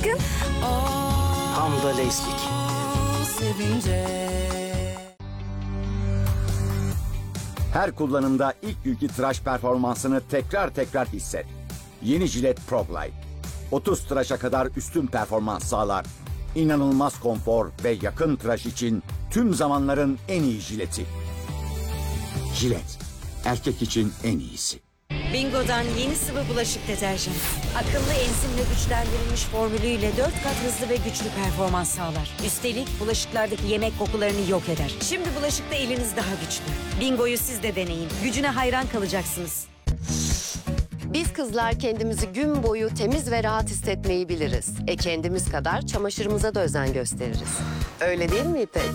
aşkım? Tam da Leyslik. Her kullanımda ilk günkü tıraş performansını tekrar hisset. Yeni Gillette Pro Glide. 30 tıraşa kadar üstün performans sağlar. İnanılmaz konfor ve yakın tıraş için tüm zamanların en iyi jileti. Gillette, erkek için en iyisi. Bingo'dan yeni sıvı bulaşık deterjanı. Akıllı enzimle güçlendirilmiş formülüyle 4 kat hızlı ve güçlü performans sağlar. Üstelik bulaşıklardaki yemek kokularını yok eder. Şimdi bulaşıkta eliniz daha güçlü. Bingo'yu siz de deneyin. Gücüne hayran kalacaksınız. Biz kızlar kendimizi gün boyu temiz ve rahat hissetmeyi biliriz. Kendimiz kadar çamaşırımıza da özen gösteririz. Öyle değil mi İpek?